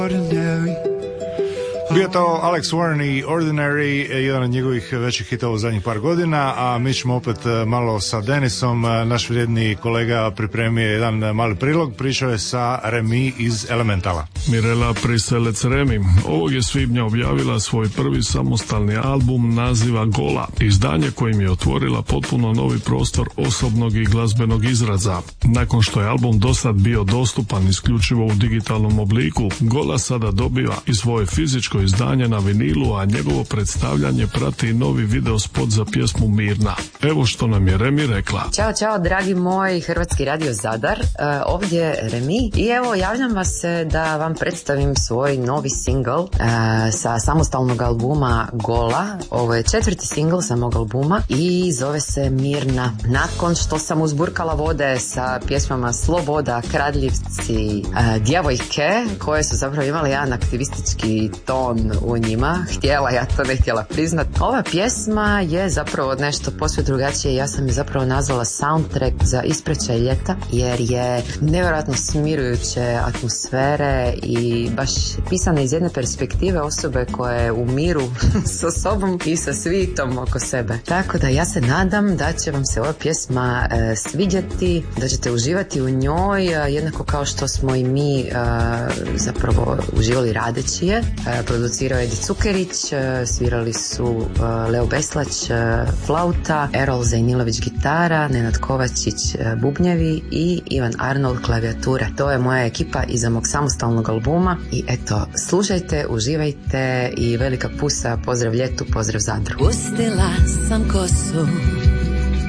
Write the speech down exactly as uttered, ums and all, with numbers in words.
Bio to Alex Warren i Ordinary, jedan od njegovih većih hitova u zadnjih par godina, a mi ćemo opet malo sa Denisom. Naš vrijedni kolega pripremio je jedan mali prilog, pričao je sa Remi iz Elementala. Mirela Priselec Remi ovog je svibnja objavila svoj prvi samostalni album naziva Gola, izdanje kojim je otvorila potpuno novi prostor osobnog i glazbenog izraza. Nakon što je album dosad bio dostupan isključivo u digitalnom obliku, Gola sada dobiva i svoje fizičko izdanje na vinilu, a njegovo predstavljanje prati novi video spot za pjesmu Mirna. Evo što nam je Remi rekla. Ćao, čao, dragi moj Hrvatski radio Zadar, uh, ovdje je Remi i evo javljam vas se da vam predstavim svoj novi single uh, sa samostalnog albuma Gola. Ovo je četvrti single sa mog albuma i zove se Mirna. Nakon što sam uzburkala vode sa pjesmama Sloboda, Kradljivci, uh, Djevojke, koje su zapravo imale jedan aktivistički ton u njima, htjela ja to ne htjela priznat. Ova pjesma je zapravo nešto posve drugačije. Ja sam je zapravo nazvala soundtrack za ispraćaj ljeta, jer je nevjerojatno smirujuće atmosfere i baš pisana iz jedne perspektive osobe koja je u miru sa sobom i sa svitom oko sebe. Tako da ja se nadam da će vam se ova pjesma e, sviđati, da ćete uživati u njoj, a, jednako kao što smo i mi a, zapravo uživali radeći je. A, producirao je Edi Cukerić, a, svirali su a, Leo Beslać a, flauta, Erol Zajnilović gitara, Nenad Kovačić a, bubnjevi i Ivan Arnold klavijatura. To je moja ekipa iza mog samostalnog albuma i eto, slušajte, uživajte i velika pusa, pozdrav ljetu, pozdrav Zadru. Pustila sam kosu